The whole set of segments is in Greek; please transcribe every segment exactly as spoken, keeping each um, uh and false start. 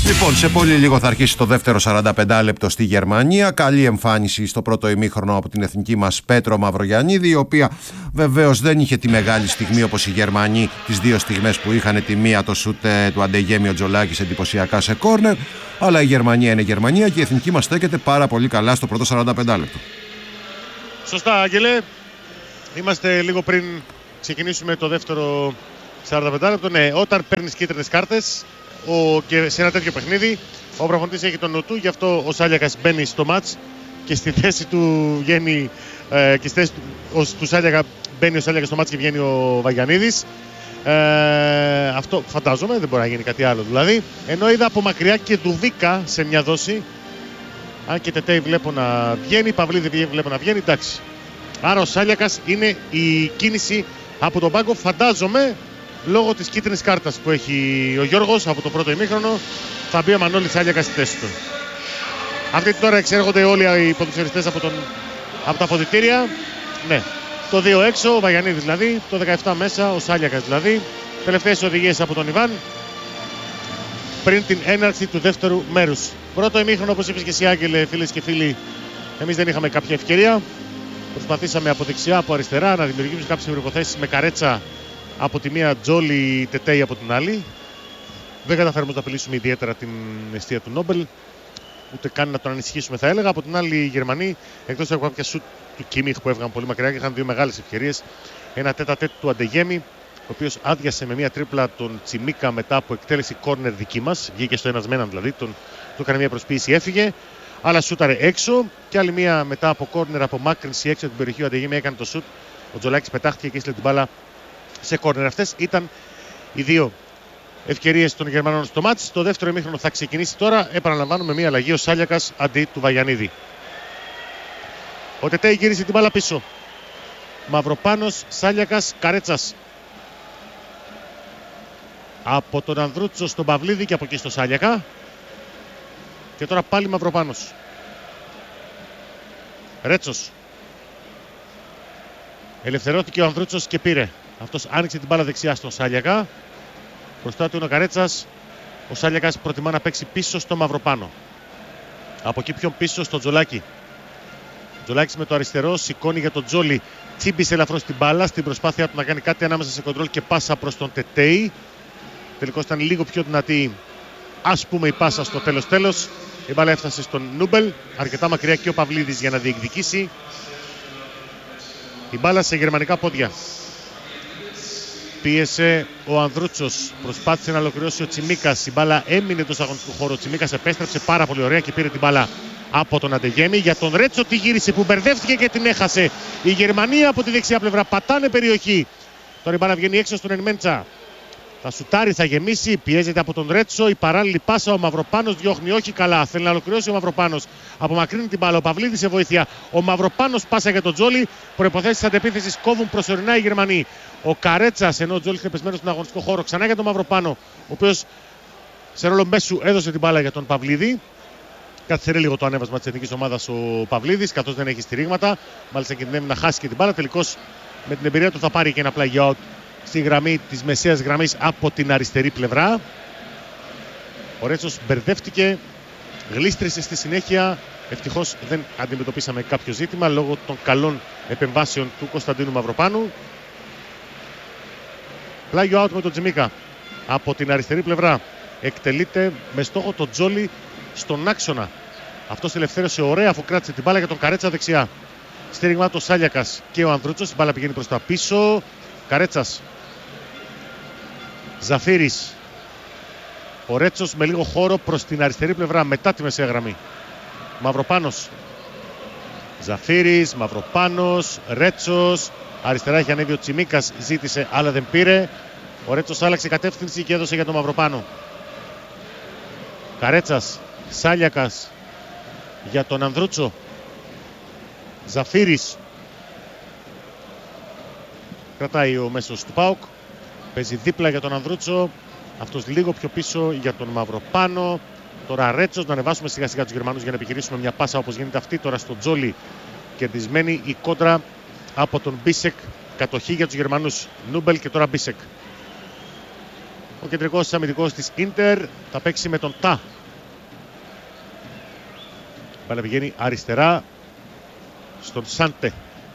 Λοιπόν, σε πολύ λίγο θα αρχίσει το δεύτερο σαράντα πέντε λεπτό στη Γερμανία. Καλή εμφάνιση στο πρώτο ημίχρονο από την εθνική μας Πέτρο Μαυρογιαννίδη, η οποία βεβαίως δεν είχε τη μεγάλη στιγμή όπως οι Γερμανοί, τις δύο στιγμές που είχαν τη μία το σούτ του Αντεγέμι ο Τζολάκης εντυπωσιακά σε κόρνερ. Αλλά η Γερμανία είναι Γερμανία και η εθνική μας στέκεται πάρα πολύ καλά στο πρώτο σαράντα πέντε λεπτό. Σωστά, Άγγελε. Είμαστε λίγο πριν ξεκινήσουμε το δεύτερο σαράντα πέντε λεπτό. Ναι, όταν παίρνεις κίτρινες κάρτες ο, και σε ένα τέτοιο παιχνίδι, ο προπονητής έχει τον νου του, γι' αυτό ο Σάλιακας μπαίνει στο μάτς και στη θέση του βγαίνει ε, και στη θέση του, ο, του Σάλιακα μπαίνει ο Σάλιακας στο μάτς και βγαίνει ο Βαγιαννίδης. Ε, αυτό φαντάζομαι, δεν μπορεί να γίνει κάτι άλλο δηλαδή. Ενώ είδα από μακριά και Δουβίκα σε μια δόση. Αν και Τετέι βλέπω να βγαίνει, Παυλίδη βλέπω να βγαίνει, εντάξει. Άρα ο Σάλιακας είναι η κίνηση από τον πάγκο, φαντάζομαι, λόγω της κίτρινης κάρτας που έχει ο Γιώργος από το πρώτο ημίχρονο. Θα μπει ο Μανώλης Σάλιακας στη θέση του. Αυτή την ώρα εξέρχονται όλοι οι ποδοσφαιριστές από, τον, από τα αποδυτήρια. Ναι, το δύο έξω, ο Βαγιαννίδης δηλαδή, το δεκαεπτά μέσα, ο Σάλιακας δηλαδή. Τελευταίες οδηγίες από τον Ιβάν πριν την έναρξη του δεύτερου μέρους. Πρώτο ημίχρονο, όπως είπες και εσύ, Άγγελε, φίλες και φίλοι, εμείς δεν είχαμε κάποια ευκαιρία. Προσπαθήσαμε από δεξιά, από αριστερά να δημιουργήσουμε κάποιες προϋποθέσεις με Καρέτσα από τη μία, Τζόλι, Τετέι από την άλλη. Δεν καταφέρουμε να απειλήσουμε ιδιαίτερα την αιστεία του Νόμπελ, ούτε καν να τον ανησυχήσουμε, θα έλεγα. Από την άλλη, οι Γερμανοί, εκτός από κάποια σουτ του Κίμιχ που έβγαν πολύ μακριά και είχαν δύο μεγάλες ευκαιρίες. Ένα τέτα τέτ του Αντεγέμι, ο οποίος άδειασε με μια τρίπλα τον Τσιμίκα μετά από εκτέλεση κόρνερ δική μας. Βγήκε στο ένας με έναν δηλαδή, τον, του έκανε μια προσποίηση, έφυγε. Αλλά σούταρε έξω και άλλη μια μετά από κόρνερ από μάκρυνση έξω από την περιοχή. Ο Αντεγέμι έκανε το σουτ. Ο Τζολάκης πετάχτηκε και έστειλε την μπάλα σε κόρνερ. Αυτές ήταν οι δύο ευκαιρίες των Γερμανών στο μάτς. Το δεύτερο ημίχρονο θα ξεκινήσει τώρα. Επαναλαμβάνουμε μια αλλαγή. Ο Σάλιακας αντί του Βαγιαννίδη. Ο Τετέι γύρισε την μπάλα πίσω. Μαυροπάνος, Σάλιακας, Καρέτσας. Από τον Ανδρούτσο στον Παυλίδη και από εκεί στο Σάλιακα. Και τώρα πάλι Μαυροπάνος. Ρέτσος. Ελευθερώθηκε ο Ανδρούτσος και πήρε. Αυτός άνοιξε την μπάλα δεξιά στον Σάλιακα. Μπροστά του είναι ο Καρέτσας. Ο Σάλιακας προτιμά να παίξει πίσω στο Μαυροπάνο. Από εκεί πιο πίσω στο Τζολάκη. Τζολάκης με το αριστερό σηκώνει για τον Τζόλι. Τσίμπησε ελαφρώς την μπάλα στην προσπάθεια του να κάνει κάτι ανάμεσα σε κοντρόλ και πάσα προς τον Τετέι. Τελικώς ήταν λίγο πιο δυνατή, ας πούμε, η πάσα στο τέλος τέλος. Η μπάλα έφτασε στον Νούμπελ. Αρκετά μακριά και ο Παυλίδης για να διεκδικήσει. Η μπάλα σε γερμανικά πόδια. Πίεσε ο Ανδρούτσος. Προσπάθησε να ολοκληρώσει ο Τσιμίκας. Η μπάλα έμεινε τόσο αγωνιστικού χώρου. Ο Τσιμίκας επέστρεψε πάρα πολύ ωραία και πήρε την μπάλα από τον Αντεγέμι. Για τον Ρέτσο τη γύρισε που μπερδεύτηκε και την έχασε. Η Γερμανία από τη δεξιά πλευρά πατάνε περιοχή. Τώρα η μπάλα βγαίνει έξω στον Ενμέντσα. Θα σουτάρει, θα γεμίσει, πιέζεται από τον Ρέτσο. Η παράλληλη πάσα, ο Μαυροπάνος διώχνει, όχι καλά. Θέλει να ολοκληρώσει ο Μαυροπάνος. Απομακρύνει την μπάλα. Ο Παυλίδης σε βοήθεια. Ο Μαυροπάνος πάσα για τον Τζόλι. Προϋποθέσεις αντεπίθεσης κόβουν προσωρινά οι Γερμανοί. Ο Καρέτσας, ενώ ο Τζόλι είναι πεσμένος στον αγωνιστικό χώρο, ξανά για τον Μαυροπάνο, ο οποίος σε ρόλο μέσου έδωσε την μπάλα για τον Παυλίδη. Καθυστερεί λίγο το ανέβασμα της εθνικής ομάδας ο Παυλίδης, καθώς δεν έχει στηρίγματα. Μάλιστα κινδυνεύει να χάσει και την μπάλα. Τελικώς με την εμπειρία του θα πάρει και ένα play out στη γραμμή της μεσαίας γραμμής από την αριστερή πλευρά. Ο Ρέτσος μπερδεύτηκε, γλίστρησε στη συνέχεια. Ευτυχώς δεν αντιμετωπίσαμε κάποιο ζήτημα λόγω των καλών επεμβάσεων του Κωνσταντίνου Μαυροπάνου. Πλάγιο out με τον Τζιμίκα από την αριστερή πλευρά. Εκτελείται με στόχο τον Τζόλι στον άξονα. Αυτός ελευθέρωσε ωραία αφού κράτησε την μπάλα για τον Καρέτσα δεξιά. Στήριγμα το Σάλιακας και ο Ανδρούτσος. Η μπάλα πηγαίνει προς τα πίσω. Καρέτσας. Ζαφύρης. Ο Ρέτσος με λίγο χώρο προς την αριστερή πλευρά μετά τη μεσαία γραμμή. Μαυροπάνος. Ζαφύρης, Μαυροπάνος, Ρέτσος. Αριστερά έχει ανέβει ο Τσιμίκας, ζήτησε αλλά δεν πήρε. Ο Ρέτσος άλλαξε κατεύθυνση και έδωσε για τον Μαυροπάνο. Καρέτσας, Σάλιακας για τον Ανδρούτσο. Ζαφύρης. Κρατάει ο μέσος του ΠΑΟΚ. Παίζει δίπλα για τον Ανδρούτσο. Αυτός λίγο πιο πίσω για τον Μαυροπάνο. Τώρα Ρέτσος, να ανεβάσουμε σιγά σιγά τους Γερμανούς για να επιχειρήσουμε μια πάσα όπως γίνεται αυτή. Τώρα στο Τζόλι κερδισμένη η κόντρα από τον Μπίσεκ. Κατοχή για τους Γερμανούς. Νούμπελ και τώρα Μπίσεκ. Ο κεντρικός αμυντικός της Ίντερ θα παίξει με τον Τα. Μπάλα πηγαίνει αριστερά στον Σάντε.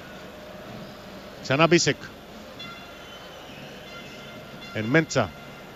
Ξανά Μπίσεκ. Ενμέντσα.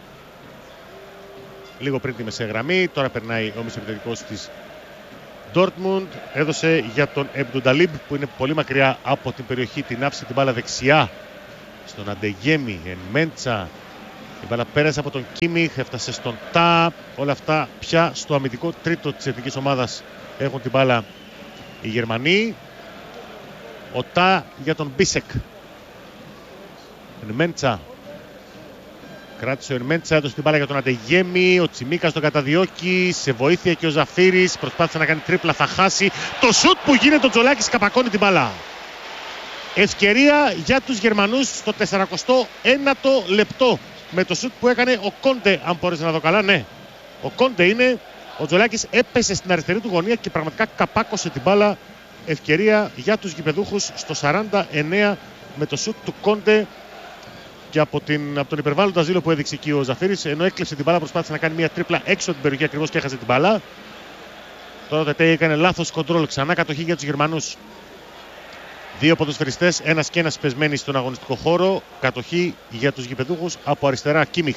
Λίγο πριν τη μεσαία γραμμή. Τώρα περνάει ο μεσοεπιθετικός της Ντόρτμουντ. Έδωσε για τον Εμπντουλαλίμπ που είναι πολύ μακριά από την περιοχή. Την άφησε την μπάλα δεξιά στον Αντεγέμι. Ενμέντσα. Η μπάλα πέρασε από τον Κίμιχ. Έφτασε στον Τα. Όλα αυτά πια στο αμυντικό τρίτο της εθνικής ομάδας έχουν την μπάλα οι Γερμανοί. Ο Τα για τον Μπίσεκ. Ενμέντσα. Κράτησε ο Ενμέντσα, έδωσε την μπάλα για τον Αντεγέμι. Ο Τσιμίκας τον καταδιώκει. Σε βοήθεια και ο Ζαφύρης. Προσπάθησε να κάνει τρίπλα, θα χάσει. Το σουτ που γίνεται, ο Τζολάκης καπακώνει την μπάλα. Ευκαιρία για τους Γερμανούς στο τεσσαρακοστό ένατο λεπτό. Με το σουτ που έκανε ο Κόντε, αν μπορείς να δω καλά, ναι. Ο Κόντε είναι. Ο Τζολάκης έπεσε στην αριστερή του γωνία και πραγματικά καπάκωσε την μπάλα. Ευκαιρία για τους γηπεδούχους στο σαράντα εννέα με το σουτ του Κόντε. Και από, την, από τον υπερβάλλοντα ζήλο που έδειξε εκεί ο Ζαφύρης, ενώ έκλεψε την μπάλα, προσπάθησε να κάνει μια τρίπλα έξω από την περιοχή ακριβώς και έχασε την μπάλα. Τώρα ο Τετέι έκανε λάθος κοντρόλ. Ξανά κατοχή για τους Γερμανούς. Δύο ποδοσφαιριστές, ένας και ένας πεσμένοι στον αγωνιστικό χώρο. Κατοχή για τους γηπεδούχους από αριστερά Κίμιχ.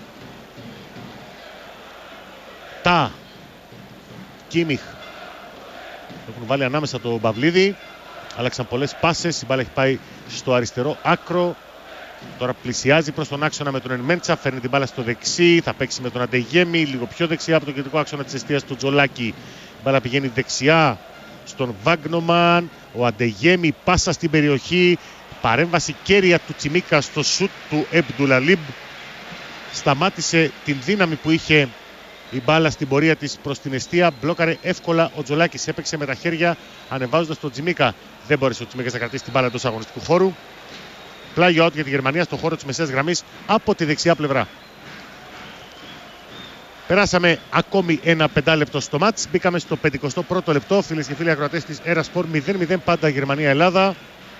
Τα. Κίμιχ. Έχουν βάλει ανάμεσα το Μπαβλίδη. Άλλαξαν πολλές πάσες. Η μπάλα έχει πάει στο αριστερό άκρο. Τώρα πλησιάζει προς τον άξονα με τον Ενμέντσα. Φέρνει την μπάλα στο δεξί. Θα παίξει με τον Αντεγέμι. Λίγο πιο δεξιά από τον κεντρικό άξονα της εστίας του Τζολάκη. Η μπάλα πηγαίνει δεξιά στον Βάγνομαν. Ο Αντεγέμι πάσα στην περιοχή. Παρέμβαση κέρια του Τσιμίκα στο σουτ του Εμπντουλαλίμπ. Σταμάτησε την δύναμη που είχε η μπάλα στην πορεία της προς την εστία. Μπλόκαρε εύκολα ο Τζολάκης. Έπαιξε με τα χέρια ανεβάζοντας τον Τσιμίκα. Δεν μπόρεσε ο Τσιμίκας να κρατήσει την μπάλα εντός αγωνιστικού χώρου. Πλάγιο out για τη Γερμανία στο χώρο της μεσαίας γραμμής από τη δεξιά πλευρά. Περάσαμε ακόμη ένα πεντάλεπτο στο μάτς. Μπήκαμε στο πενηκοστό πρώτο λεπτό. Φίλες και φίλοι ακροατές της Erasport, μηδέν μηδέν πάντα Γερμανία-Ελλάδα.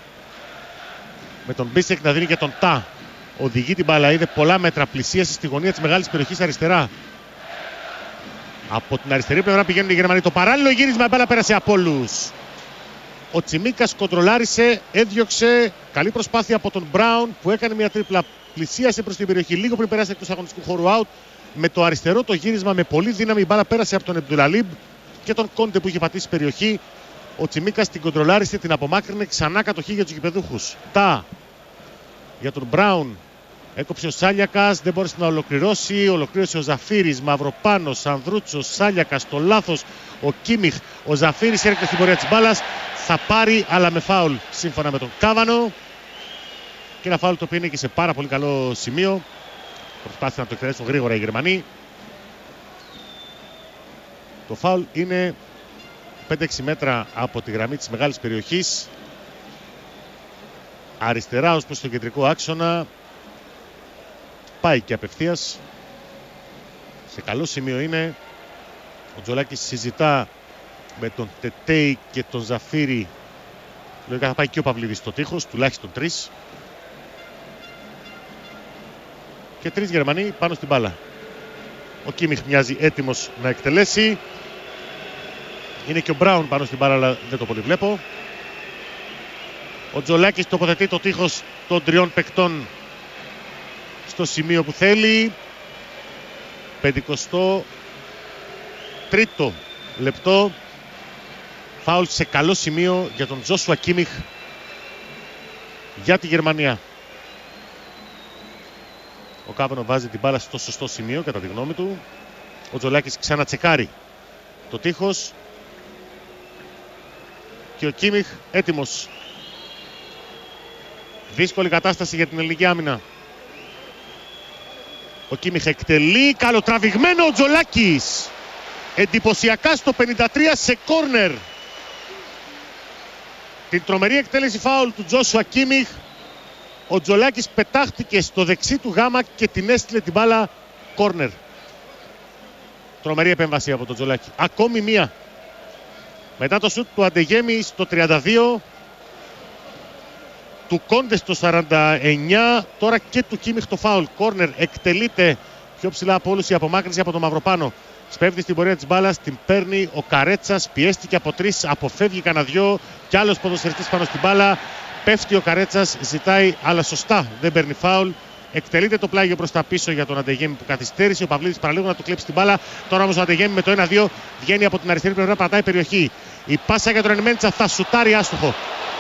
Με τον Μπίσεκ να δίνει και τον Τα. Οδηγεί την μπάλα, είδε πολλά μέτρα, πλησίαση στη γωνία της μεγάλης περιοχής αριστερά. Από την αριστερή πλευρά πηγαίνουν οι Γερμανοί. Το παράλληλο γύρισμα, η μπάλα πέρασε από όλους. Ο Τσιμίκας κοντρολάρισε, έδιωξε. Καλή προσπάθεια από τον Μπράουν που έκανε μια τρίπλα. Πλησίασε προς την περιοχή λίγο πριν περάσει εκτός αγωνιστικού χώρου out. Με το αριστερό το γύρισμα με πολύ δύναμη η μπάλα πέρασε από τον Εμπντουλαλίμπ και τον Κόντε που είχε πατήσει περιοχή. Ο Τσιμίκας την κοντρολάρισε, την απομάκρυνε. Ξανά κατοχή για τους γηπεδούχους. Τα για τον Μπράουν. Έκοψε ο Σάλιακας, δεν μπόρεσε να ολοκληρώσει. Ολοκλήρωσε ο Ζαφύρης, Μαυροπάνος, Ανδρούτσος, Σάλιακας, το λάθος. Ο Κίμιχ, ο Ζαφύρης έρχεται στην πορεία της μπάλας. Θα πάρει, αλλά με φάουλ σύμφωνα με τον Κάβανο. Και ένα φάουλ το οποίο είναι και σε πάρα πολύ καλό σημείο. Προσπάθησαν να το εκτελέσουν γρήγορα οι Γερμανοί. Το φάουλ είναι πέντε έξι μέτρα από τη γραμμή της μεγάλης περιοχής. Αριστερά ως προς το κεντρικό άξονα. Πάει και απευθείας. Σε καλό σημείο είναι. Ο Τζολάκης συζητά με τον Τετέι και τον Ζαφύρη. Λογικά θα πάει και ο Παυλίδης στο τείχος, τουλάχιστον τρεις. Και τρεις Γερμανοί πάνω στην μπάλα. Ο Κίμιχ μοιάζει έτοιμος να εκτελέσει. Είναι και ο Μπράουν πάνω στην μπάλα, αλλά δεν το πολύ βλέπω. Ο Τζολάκης τοποθετεί το τείχος των τριών παικτών στο σημείο που θέλει. πενηκοστό τρίτο λεπτό. Φάουλ σε καλό σημείο για τον Τζόσουα Κίμιχ για τη Γερμανία. Ο Κάβανο βάζει την μπάλα στο σωστό σημείο κατά τη γνώμη του. Ο Τζολάκης ξανατσεκάρει το τείχος. Και ο Κίμιχ έτοιμος. Δύσκολη κατάσταση για την ελληνική άμυνα. Ο Κίμιχ εκτελεί, καλοτραβηγμένο ο Τζολάκης. Εντυπωσιακά στο πενήντα τρία σε κόρνερ. Την τρομερή εκτέλεση φάουλ του Τζόσουα Κίμιχ. Ο Τζολάκης πετάχτηκε στο δεξί του γάμα και την έστειλε την μπάλα κόρνερ. Τρομερή επέμβαση από τον Τζολάκη. Ακόμη μία. Μετά το σουτ του Αντεγέμι στο τριάντα δύο. Του Κόντε στο σαράντα εννιά. Τώρα και του Κίμιχ το φάουλ. Κόρνερ εκτελείται Πιο ψηλά από όλους η απομάκρυνση από το Μαυροπάνο. Σπέβδει στην πορεία της μπάλας, την παίρνει ο Καρέτσας, πιέστηκε από τρεις, αποφεύγει κανένα δυο. Κι άλλος ποδοσφαιριστής πάνω στην μπάλα. Πέφτει ο Καρέτσας, ζητάει, αλλά σωστά δεν παίρνει φάουλ. Εκτελείται το πλάγιο προς τα πίσω για τον Αντεγέμι που καθυστέρησε. Ο Παυλίδης παραλίγο να του κλέψει την μπάλα. Τώρα όμως ο Αντεγέμι με το ένα δύο βγαίνει από την αριστερή πλευρά, πατάει περιοχή. Η πάσα για τον Ενμέντσα θα σουτάρει άστοχο.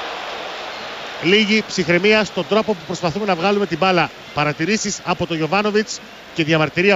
Λίγη ψυχραιμία στον τρόπο που προσπαθούμε να βγάλουμε την μπάλα. Παρατηρήσεις από τον Γιοβάνοβιτς και διαμαρτυρία